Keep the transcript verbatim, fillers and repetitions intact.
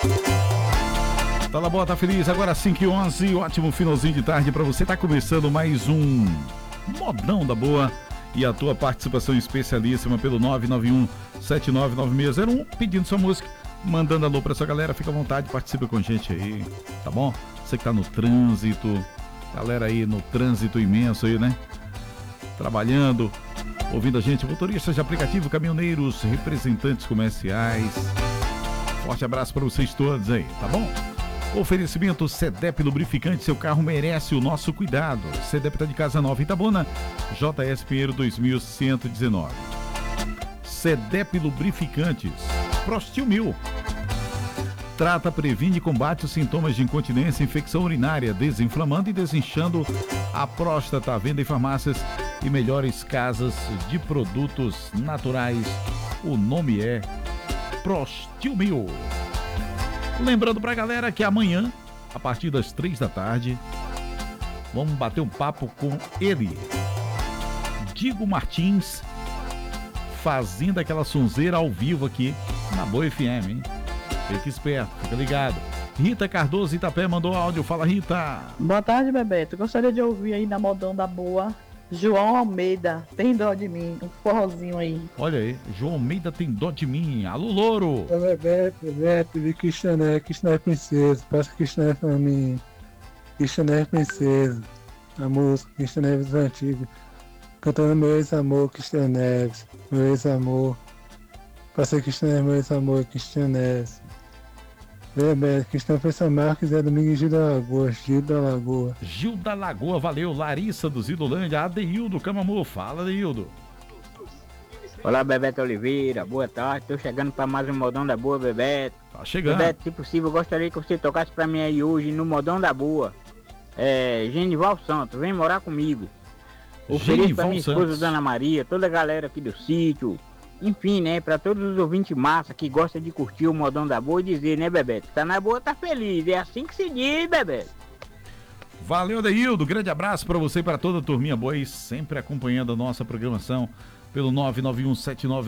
Tá na boa, tá feliz? Agora cinco e onze, ótimo finalzinho de tarde pra você. Tá começando mais um Modão da Boa. E a tua participação especialíssima pelo nove nove um, sete nove nove seis zero um, pedindo sua música, mandando alô pra sua galera. Fica à vontade, participa com a gente aí, tá bom? Você que tá no trânsito, galera aí no trânsito imenso aí, né? Trabalhando, ouvindo a gente, motoristas de aplicativo, caminhoneiros, representantes comerciais. Forte abraço pra vocês todos aí, tá bom? Oferecimento Cedep Lubrificante, seu carro merece o nosso cuidado. Cedep tá de casa nova em Itabuna, J S Pinheiro dois mil cento e dezenove. Cedep Lubrificantes, Prostil Mil. Trata, previne e combate os sintomas de incontinência, infecção urinária, desinflamando e desinchando a próstata. À venda em farmácias e melhores casas de produtos naturais. O nome é Prostil Mil. Lembrando pra galera que amanhã, a partir das três da tarde, vamos bater um papo com ele, Digo Martins, fazendo aquela sonzeira ao vivo aqui na Boa F M, hein? Fica esperto, fica ligado. Rita Cardoso Itapé mandou áudio. Fala, Rita. Boa tarde, Bebeto. Gostaria de ouvir aí na Modão da Boa, João Almeida, tem dó de mim, um forrozinho aí. Olha aí, João Almeida tem dó de mim. Alô, louro. É Bebeto, Bebeto, vi Cristiané, Cristiané Princesa, passa Cristiané pra mim. Cristiané Princesa, a música Cristiané dos Antigos, cantando meu ex-amor, Cristiané, meu ex-amor. Passa Cristiané, meu ex-amor, Cristiané. Bebeto, Cristiano França Marques, é domingo em Gil da Lagoa, Gil da Lagoa. Gil da Lagoa, valeu. Larissa do Zilolândia, Adeildo Camamu. Fala, Adeildo. Olá, Bebeto Oliveira, boa tarde. Tô chegando para mais um Modão da Boa, Bebeto. Tá chegando. Bebeto, se possível, eu gostaria que você tocasse para mim aí hoje no Modão da Boa. É, Genival Santos, vem morar comigo. Ofereço para minha esposa, Santos. Dona Maria, toda a galera aqui do sítio. Enfim, né, para todos os ouvintes massa que gostam de curtir o Modão da Boa e dizer, né, Bebeto, tá na boa, tá feliz. É assim que se diz, Bebeto. Valeu, Adeildo. Grande abraço para você e para toda a turminha boa e sempre acompanhando a nossa programação pelo nove nove um sete nove